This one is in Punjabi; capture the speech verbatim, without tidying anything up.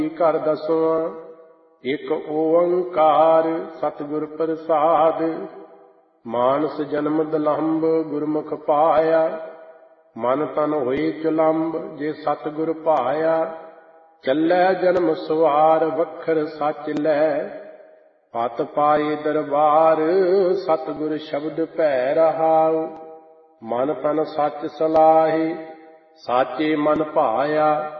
ਘਰ ਦਸਵਾਂ। ਇਕ ਓੰਕਾਰ ਸਤਿਗੁਰ ਪ੍ਰਸਾਦ। ਮਾਨਸ ਜਨਮ ਦਲੰਭ ਗੁਰਮੁਖ ਪਾਇਆ। ਮਨ ਤਨ ਹੋਏ ਚੁਲੰਬ ਜੇ ਸਤਿਗੁਰ ਭਾਇਆ। ਚੱਲੈ ਜਨਮ ਸਵਾਰ ਵਖਰ ਸੱਚ ਲੈ। ਪਤ ਪਾਏ ਦਰਬਾਰ ਸਤਿਗੁਰ ਸ਼ਬਦ ਭੈ ਰਹਾਉ। ਮਨ ਤਨ ਸੱਚ ਸਲਾਹੇ ਸਾਚੇ ਮਨ ਭਾਇਆ।